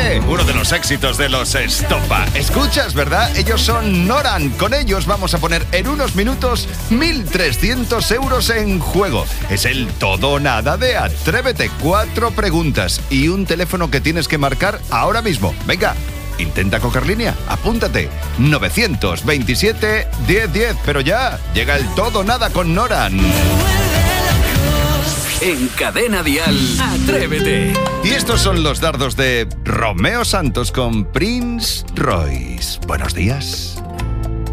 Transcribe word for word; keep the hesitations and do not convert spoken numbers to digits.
Atrévete, uno de los éxitos de los Estopa. ¿Escuchas, verdad? Ellos son Noran. Con ellos vamos a poner en unos minutos mil trescientos euros en juego. Es el todo o nada de Atrévete. Cuatro preguntas y un teléfono que tienes que marcar ahora mismo. Venga, intenta coger línea. Apúntate. novecientos veintisiete, diez diez. Pero ya, llega el todo o nada con Noran. En Cadena Dial, Atrévete. Y estos son los dardos de Romeo Santos con Prince Royce. Buenos días.